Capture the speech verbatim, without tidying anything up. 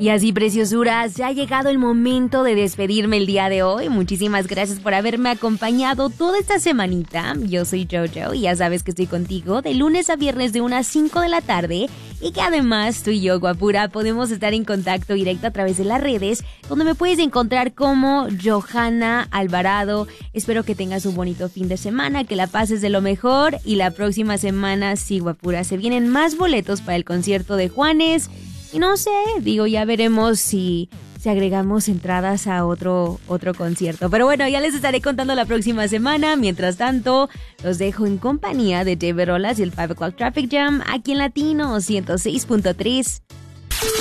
Y así, preciosuras, ya ha llegado el momento de despedirme el día de hoy. Muchísimas gracias por haberme acompañado toda esta semanita. Yo soy Jojo y ya sabes que estoy contigo de lunes a viernes de unas cinco de la tarde y que además tú y yo, guapura, podemos estar en contacto directo a través de las redes, donde me puedes encontrar como Johanna Alvarado. Espero que tengas un bonito fin de semana, que la pases de lo mejor y la próxima semana, sí, guapura, se vienen más boletos para el concierto de Juanes. Y no sé, digo, ya veremos si, si agregamos entradas a otro, otro concierto. Pero bueno, ya les estaré contando la próxima semana. Mientras tanto, los dejo en compañía de David Rolas y el five o'clock Traffic Jam aquí en Latino ciento seis punto tres.